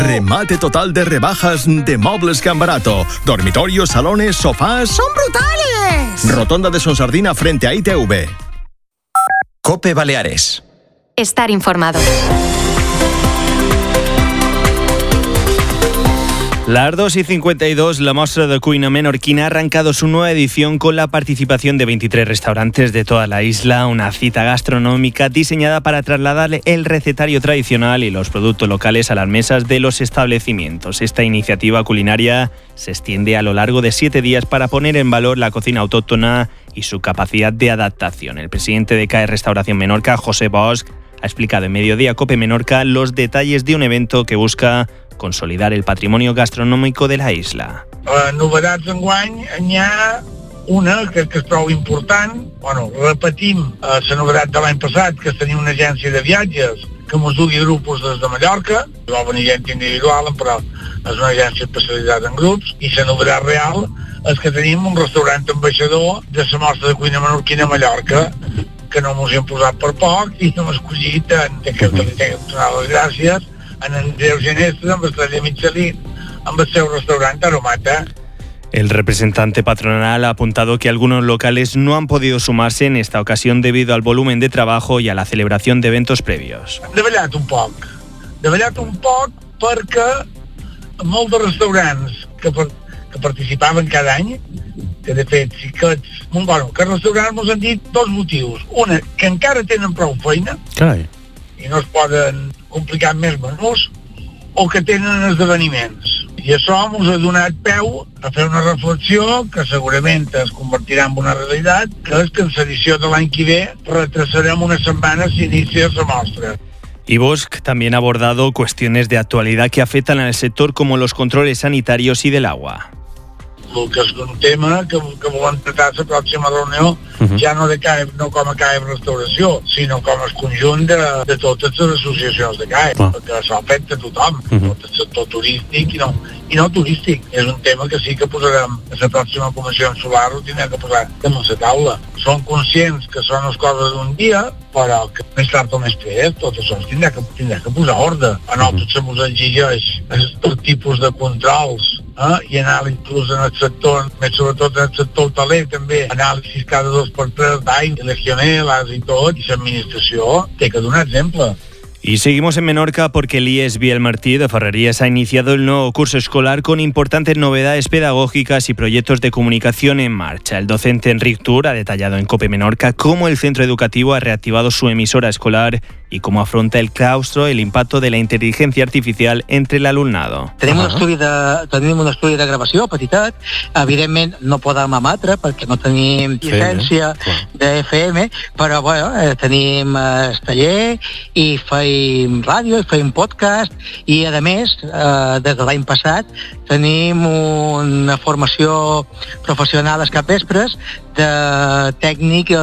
Remate total de rebajas de Mobles Can Barato. Dormitorios, salones, sofás... ¡Son brutales! Rotonda de Sonsardina frente a ITV. COPE Baleares. Estar informado. Las 2:52, la muestra de cuina menorquina ha arrancado su nueva edición con la participación de 23 restaurantes de toda la isla, una cita gastronómica diseñada para trasladar el recetario tradicional y los productos locales a las mesas de los establecimientos. Esta iniciativa culinaria se extiende a lo largo de 7 días para poner en valor la cocina autóctona y su capacidad de adaptación. El presidente de CAE Restauración Menorca, José Bosch, ha explicado en Mediodía Cope Menorca los detalles de un evento que busca consolidar el patrimonio gastronòmic de la isla. Novetats enguany, n'hi ha una que és prou important. Repetim la novetat de l'any passat, que és tenir una agència de viatges que mos dugui grupos des de Mallorca. Va venir gent individual, però és una agència especialitzada en grups. I la novetat real és que tenim un restaurant ambaixador de la mostra de cuina menorquina a Mallorca, que no mos hi hem posat per poc i hem escollit que li tinguem donar les gràcies en Andreu Genestes, amb estrella Michelin, amb el seu restaurant Aromata. El representante patronal ha apuntado que algunos locales no han podido sumarse en esta ocasión debido al volumen de trabajo y a la celebración de eventos previos. Hem davallat un poc perquè molts de restaurants que participaven cada any, que de fet sí que els restaurants ens han dit dos motius. Una, que encara tenen prou feina, Carai. i no es poden complicar més menús, o que tenen esdeveniments. I això ens ha donat peu a fer una reflexió que segurament es convertirà en una realitat, que és que en l'edició de l'any que ve retrasarem una setmana si inicia la mostra. Y Bosch también ha abordado cuestiones de actualidad que afectan al sector como los controles sanitarios y del agua. El que és un tema que volem tratar a la pròxima reunió, ja no com a CAE Restauració, sinó com el conjunt de totes les associacions de CAE, perquè això afecta a tothom, tot el sector turístic i no turístic. És un tema que sí que posarem a la pròxima comissió solar, ho tindrem que posar damunt la taula. Som conscients que són les coses d'un dia, però que més tard o més tard tot això es tindrà que posar ordre. A nosaltres se ens exigeix tot tipus de controls, i anar inclús en el sector, més sobretot en el sector hoteler també, anàlisis cada 2 per 3 d'aigua, legionel·les i tot, i l'administració té que donar exemple. Y seguimos en Menorca porque el IES Biel Martí de Ferrerías ha iniciado el nuevo curso escolar con importantes novedades pedagógicas y proyectos de comunicación en marcha. El docente Enric Tur ha detallado en COPE Menorca cómo el centro educativo ha reactivado su emisora escolar y cómo afronta el claustro el impacto de la inteligencia artificial entre el alumnado. Tenim un estudi de gravació petitet, evidentment no podem emetre perquè no tenim llicència de FM, però tenim el taller i feim ràdio i feim podcast i a més, des de l'any passat tenim una formació professional als capvespres de tècnic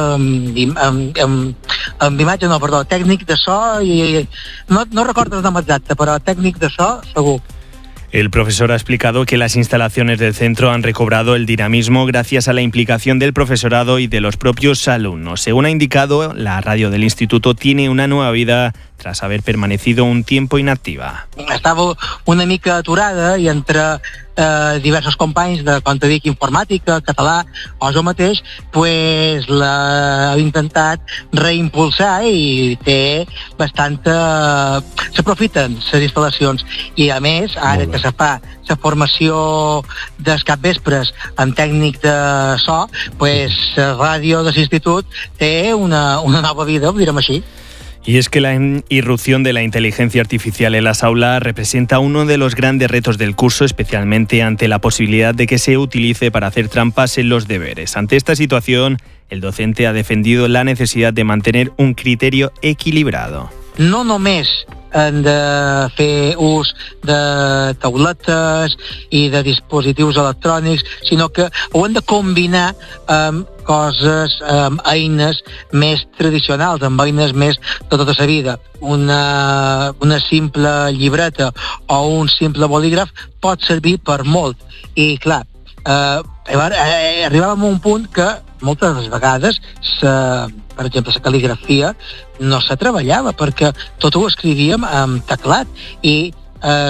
tècnic de so i no recordo el nom exacte, però tècnic de so segur. El profesor ha explicado que las instalaciones del centro han recobrado el dinamismo gracias a la implicación del profesorado y de los propios alumnos. Según ha indicado, la radio del instituto tiene una nueva vida tras haber permanecido un tiempo inactiva. Estava una mica aturada i entre diversos companys de com te dic, informàtica, català o jo mateix, l'ha intentat reimpulsar i té bastanta... s'aprofiten les instal·lacions i a més, ara que se fa la formació dels capvespres en tècnic de so, la ràdio de l'institut té una nova vida, ho direm així. Y es que la irrupción de la inteligencia artificial en las aulas representa uno de los grandes retos del curso, especialmente ante la posibilidad de que se utilice para hacer trampas en los deberes. Ante esta situación, el docente ha defendido la necesidad de mantener un criterio equilibrado. No només hem de fer ús de tauletes i de dispositius electrònics, sinó que ho hem de combinar amb coses, amb eines més tradicionals, amb eines més de tota la vida. Una simple llibreta o un simple bolígraf pot servir per molt. I clar, arribàvem a un punt que moltes vegades, per exemple, la cal·ligrafia no se treballava perquè tot ho escrivíem amb teclat i